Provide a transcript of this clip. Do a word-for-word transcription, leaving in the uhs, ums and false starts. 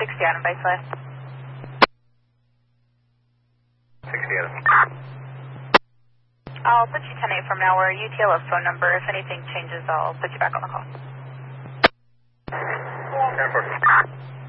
sixty Adam Baseway. sixty Adam. I'll put you ten eight from now. We're a U T L F phone number. If anything changes, I'll put you back on the call. ten four.